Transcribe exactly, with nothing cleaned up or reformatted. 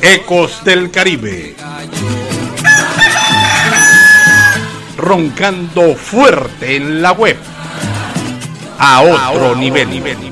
Ecos del Caribe. Roncando fuerte en la web. A otro, a otro nivel. nivel.